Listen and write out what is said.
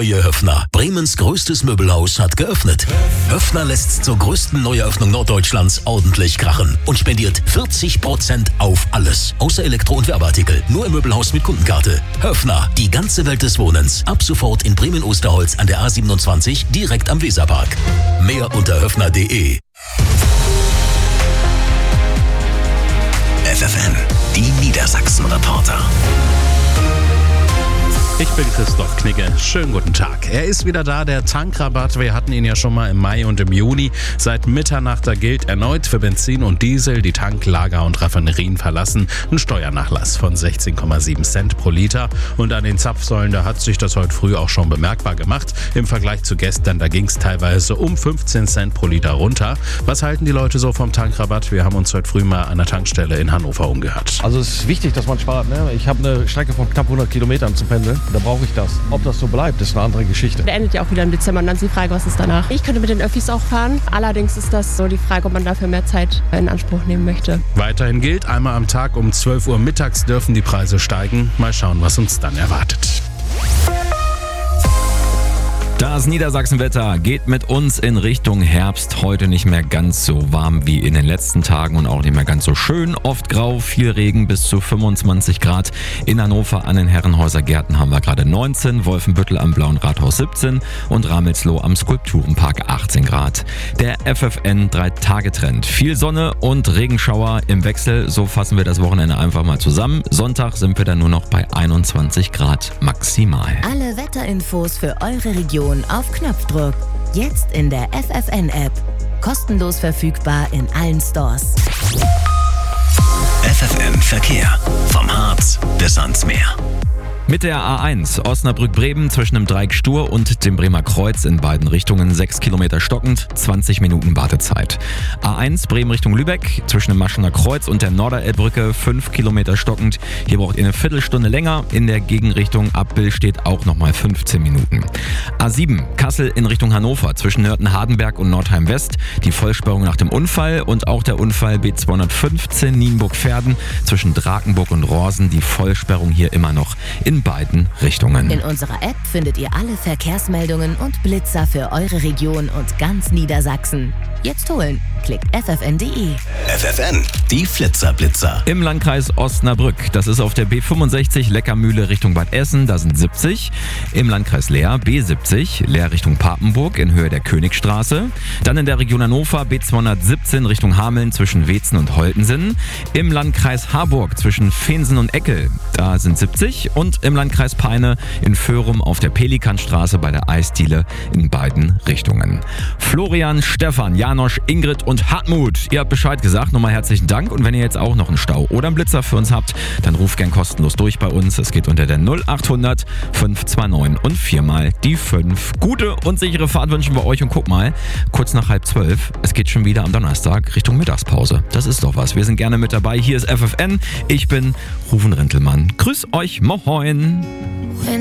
Neue Höffner. Bremens größtes Möbelhaus hat geöffnet. Höffner lässt zur größten Neueröffnung Norddeutschlands ordentlich krachen und spendiert 40% auf alles. Außer Elektro- und Werbeartikel. Nur im Möbelhaus mit Kundenkarte. Höffner, die ganze Welt des Wohnens. Ab sofort in Bremen-Osterholz an der A27 direkt am Weserpark. Mehr unter höffner.de. FFN, die Niedersachsen-Reporter. Ich bin Christoph Knigge. Schönen guten Tag. Er ist wieder da, der Tankrabatt. Wir hatten ihn ja schon mal im Mai und im Juni. Seit Mitternacht gilt erneut für Benzin und Diesel, die Tanklager und Raffinerien verlassen, ein Steuernachlass von 16,7 Cent pro Liter. Und an den Zapfsäulen, da hat sich das heute früh auch schon bemerkbar gemacht. Im Vergleich zu gestern, da ging es teilweise um 15 Cent pro Liter runter. Was halten die Leute so vom Tankrabatt? Wir haben uns heute früh mal an der Tankstelle in Hannover umgehört. Also es ist wichtig, dass man spart. Ne? Ich habe eine Strecke von knapp 100 Kilometern zu pendeln. Da brauche ich das. Ob das so bleibt, ist eine andere Geschichte. Der endet ja auch wieder im Dezember und dann ist die Frage, was ist danach. Ich könnte mit den Öffis auch fahren. Allerdings ist das so die Frage, ob man dafür mehr Zeit in Anspruch nehmen möchte. Weiterhin gilt, einmal am Tag um 12 Uhr mittags dürfen die Preise steigen. Mal schauen, was uns dann erwartet. Das Niedersachsenwetter geht mit uns in Richtung Herbst. Heute nicht mehr ganz so warm wie in den letzten Tagen und auch nicht mehr ganz so schön. Oft grau, viel Regen, bis zu 25 Grad. In Hannover an den Herrenhäuser Gärten haben wir gerade 19, Wolfenbüttel am Blauen Rathaus 17 und Ramelsloh am Skulpturenpark 18 Grad. Der FFN 3-Tage-Trend. Viel Sonne und Regenschauer im Wechsel. So fassen wir das Wochenende einfach mal zusammen. Sonntag sind wir dann nur noch bei 21 Grad maximal. Alle Wetterinfos für eure Region auf Knopfdruck. Jetzt in der FFN-App. Kostenlos verfügbar in allen Stores. FFN Verkehr. Vom Harz bis ans Meer. Mit der A1 Osnabrück-Bremen zwischen dem Dreieck Stur und dem Bremer Kreuz in beiden Richtungen 6 Kilometer stockend, 20 Minuten Wartezeit. A1 Bremen Richtung Lübeck zwischen dem Maschener Kreuz und der Norderelbbrücke 5 Kilometer stockend. Hier braucht ihr eine Viertelstunde länger. In der Gegenrichtung Abbill steht auch nochmal 15 Minuten. A7 Kassel in Richtung Hannover zwischen Nörten-Hardenberg und Nordheim-West. Die Vollsperrung nach dem Unfall und auch der Unfall B215 Nienburg-Verden zwischen Drakenburg und Rorsen. Die Vollsperrung hier immer noch in beiden Richtungen. In unserer App findet ihr alle Verkehrsmeldungen und Blitzer für eure Region und ganz Niedersachsen. Jetzt holen. Klickt ffn.de. FFN, die Flitzer-Blitzer. Im Landkreis Osnabrück, das ist auf der B65 Leckermühle Richtung Bad Essen, da sind 70. Im Landkreis Leer B70, Leer Richtung Papenburg in Höhe der Königstraße. Dann in der Region Hannover B217 Richtung Hameln zwischen Wetzen und Holtensen. Im Landkreis Harburg zwischen Fensen und Eckel, da sind 70. Und im Landkreis Peine in Föhrum auf der Pelikanstraße bei der Eisdiele in beiden Richtungen. Florian, Stefan, Janosch, Ingrid und Hartmut, ihr habt Bescheid gesagt, nochmal herzlichen Dank. Und wenn ihr jetzt auch noch einen Stau oder einen Blitzer für uns habt, dann ruft gern kostenlos durch bei uns. Es geht unter der 0800 529 und 4 mal die 5. Gute und sichere Fahrt wünschen wir euch und guck mal, kurz nach 11:30, es geht schon wieder am Donnerstag Richtung Mittagspause. Das ist doch was. Wir sind gerne mit dabei. Hier ist FFN. Ich bin Rufen Rintelmann. Grüß euch, moin.